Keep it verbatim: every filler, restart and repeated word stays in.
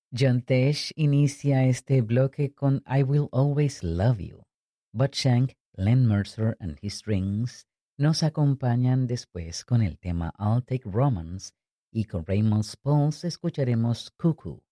John Tesh inicia este bloque con I Will Always Love You. Bud Shank, Len Mercer and His Strings nos acompañan después con el tema I'll Take Romance y con Raymond Spalls escucharemos Cuckoo.